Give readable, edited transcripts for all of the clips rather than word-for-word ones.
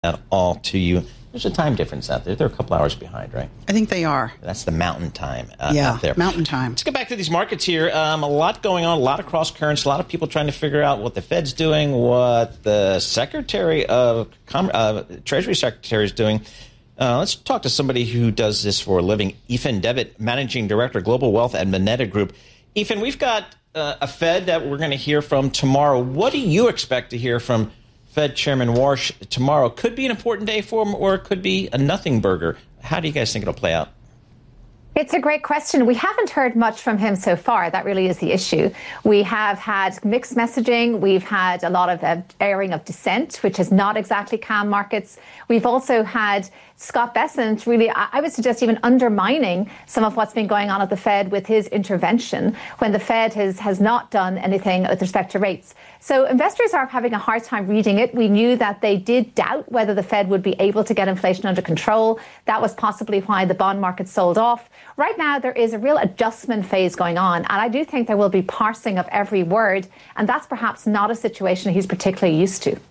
at all to you. There's a time difference out there. They're a couple hours behind, right? I think they are. That's the mountain time out there. Mountain time. Let's get back to these markets here. A lot going on, a lot of cross currents, a lot of people trying to figure out what the Fed's doing, what the Secretary of Treasury Secretary is doing. Let's talk to somebody who does this for a living. Ethan Devitt, Managing Director, Global Wealth at Moneta Group. Ethan, we've got a Fed that we're going to hear from tomorrow. What do you expect to hear from Fed Chairman Warsh tomorrow? Could be an important day for him, or it could be a nothing burger. How do you guys think it'll play out? It's a great question. We haven't heard much from him so far. That really is the issue. We have had mixed messaging. We've had a lot of airing of dissent, which has not exactly calmed markets. We've also had Scott Bessent really, I would suggest, even undermining some of what's been going on at the Fed with his intervention when the Fed has not done anything with respect to rates. So investors are having a hard time reading it. We knew that they did doubt whether the Fed would be able to get inflation under control. That was possibly why the bond market sold off. Right now, there is a real adjustment phase going on, and I do think there will be parsing of every word, and that's perhaps not a situation he's particularly used to.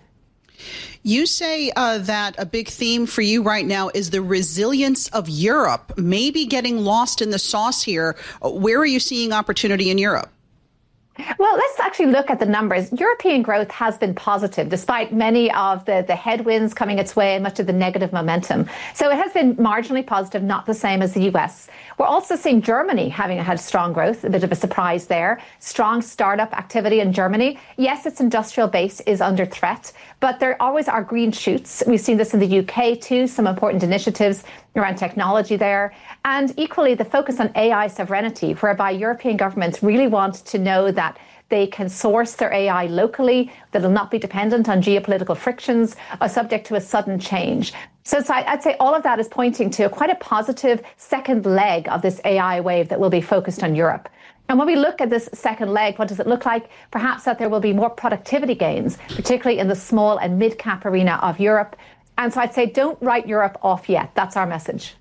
You say that a big theme for you right now is the resilience of Europe, maybe getting lost in the sauce here. Where are you seeing opportunity in Europe? Well, let's actually look at the numbers. European growth has been positive, despite many of the headwinds coming its way and much of the negative momentum. So it has been marginally positive, not the same as the US. We're also seeing Germany having had strong growth, a bit of a surprise there. Strong startup activity in Germany. Yes, its industrial base is under threat, but there always are green shoots. We've seen this in the UK too, some important initiatives around technology there. And equally, the focus on AI sovereignty, whereby European governments really want to know that they can source their AI locally, that will not be dependent on geopolitical frictions or subject to a sudden change. So I'd say all of that is pointing to quite a positive second leg of this AI wave that will be focused on Europe. And when we look at this second leg, what does it look like? Perhaps that there will be more productivity gains, particularly in the small and mid-cap arena of Europe. And so I'd say don't write Europe off yet. That's our message.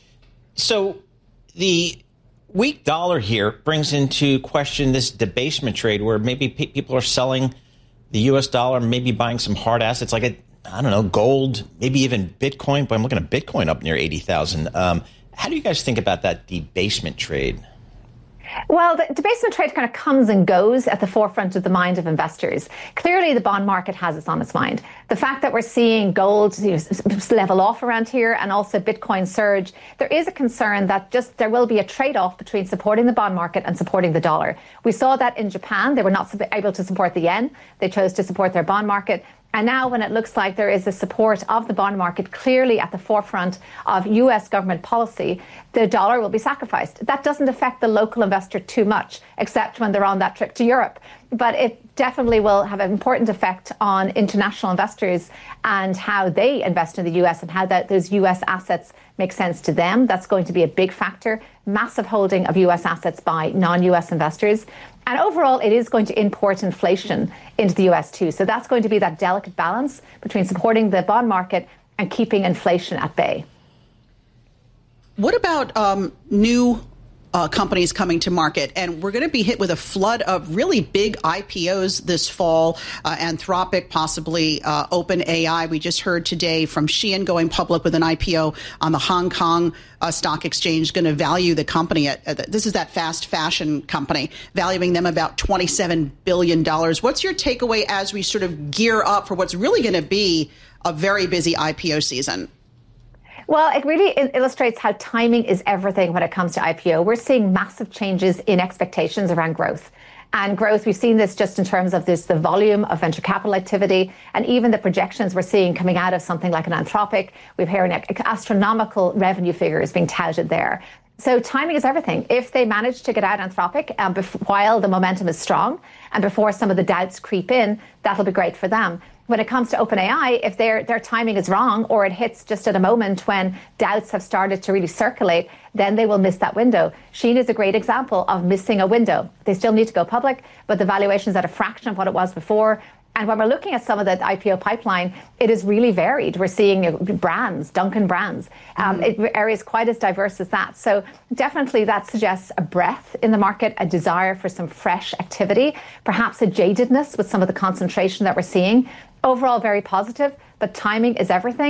So the weak dollar here brings into question this debasement trade where maybe people are selling the U.S. dollar, maybe buying some hard assets like, gold, maybe even Bitcoin. But I'm looking at Bitcoin up near 80,000. How do you guys think about that debasement trade? Well, the debasement trade kind of comes and goes at the forefront of the mind of investors. Clearly, the bond market has it on its mind. The fact that we're seeing gold level off around here and also Bitcoin surge, there is a concern that there will be a trade-off between supporting the bond market and supporting the dollar. We saw that in Japan. They were not able to support the yen. They chose to support their bond market. And now when it looks like there is a support of the bond market clearly at the forefront of U.S. government policy, the dollar will be sacrificed. That doesn't affect the local investor too much, except when they're on that trip to Europe. But it definitely will have an important effect on international investors and how they invest in the U.S. and how those U.S. assets make sense to them. That's going to be a big factor. Massive holding of U.S. assets by non-U.S. investors. And overall, it is going to import inflation into the U.S. too. So that's going to be that delicate balance between supporting the bond market and keeping inflation at bay. What about new companies coming to market? And we're going to be hit with a flood of really big IPOs this fall. Anthropic, possibly OpenAI. We just heard today from Shein going public with an IPO on the Hong Kong Stock Exchange, going to value the company this is that fast fashion company, valuing them about $27 billion. What's your takeaway as we sort of gear up for what's really going to be a very busy IPO season? Well, it really illustrates how timing is everything when it comes to IPO. We're seeing massive changes in expectations around growth. And growth, we've seen this just in terms of the volume of venture capital activity and even the projections we're seeing coming out of something like an Anthropic. We're hearing astronomical revenue figures being touted there. So timing is everything. If they manage to get out Anthropic while the momentum is strong and before some of the doubts creep in, that'll be great for them. When it comes to OpenAI, if their timing is wrong or it hits just at a moment when doubts have started to really circulate, then they will miss that window. Shein is a great example of missing a window. They still need to go public, but the valuation is at a fraction of what it was before. And when we're looking at some of the IPO pipeline, it is really varied. We're seeing brands, Dunkin' brands, areas quite as diverse as that. So definitely that suggests a breadth in the market, a desire for some fresh activity, perhaps a jadedness with some of the concentration that we're seeing. Overall, very positive, but timing is everything.